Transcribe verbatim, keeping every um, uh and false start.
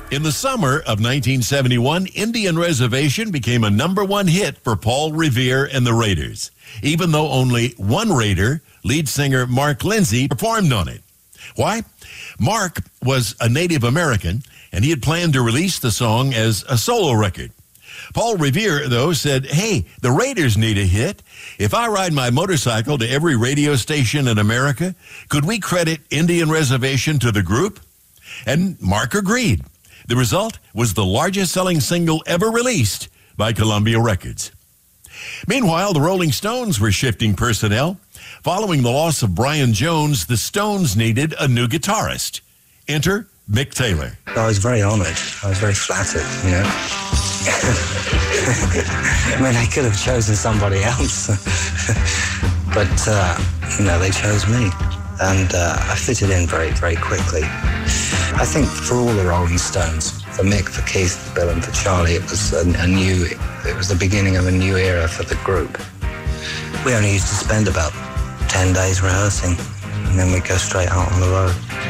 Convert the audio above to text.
In the summer of nineteen seventy-one, Indian Reservation became a number one hit for Paul Revere and the Raiders, even though only one Raider, lead singer Mark Lindsay, performed on it. Why? Mark was a Native American, and he had planned to release the song as a solo record. Paul Revere, though, said, hey, the Raiders need a hit. If I ride my motorcycle to every radio station in America, could we credit Indian Reservation to the group? And Mark agreed. The result was the largest selling single ever released by Columbia Records. Meanwhile, the Rolling Stones were shifting personnel. Following the loss of Brian Jones, the Stones needed a new guitarist. Enter Mick Taylor. I was very honored. I was very flattered, you know. I mean, they could have chosen somebody else. But, uh, you know, they chose me. And uh, I fitted in very, very quickly. I think for all the Rolling Stones, for Mick, for Keith, for Bill, and for Charlie, it was a, a new, it was the beginning of a new era for the group. We only used to spend about ten days rehearsing, and then we'd go straight out on the road.